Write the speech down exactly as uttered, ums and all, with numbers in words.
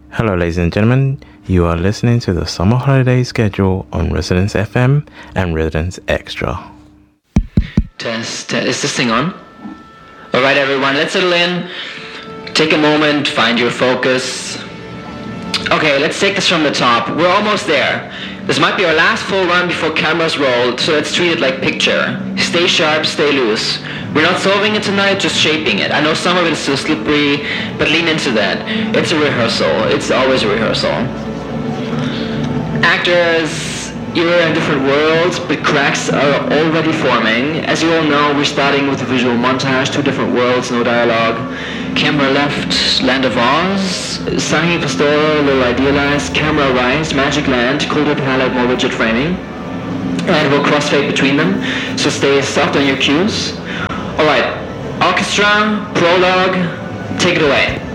Hello, ladies and gentlemen. You are listening to the summer holiday schedule on Residence F M and Residence Extra. Test, test. Is this thing on? All right, everyone, let's settle in. Take a moment, find your focus. Okay, let's take this from the top. We're almost there. This might be our last full run before cameras roll, so let's treat it like picture. Stay sharp, stay loose. We're not solving it tonight, just shaping it. I know some of it is still slippery, but lean into that. It's a rehearsal. It's always a rehearsal. Actors, you're in different worlds, but cracks are already forming. As you all know, we're starting with a visual montage, two different worlds, no dialogue. Camera left, Land of Oz. Sahi Pastoral, a little idealized. Camera right, Magic Land, colder palette, more rigid framing. And we'll crossfade between them, so stay soft on your cues. Alright, orchestra, prologue, take it away.